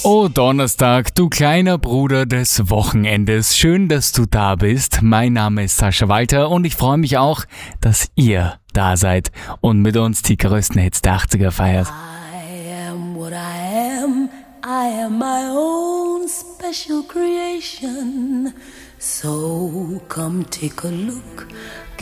Oh Donnerstag, du kleiner Bruder des Wochenendes. Schön, dass du da bist. Mein Name ist Sascha Walter und ich freue mich auch, dass ihr da seid und mit uns die größten Hits der 80er feiert. I am what I am. I am my own special creation. So come take a look.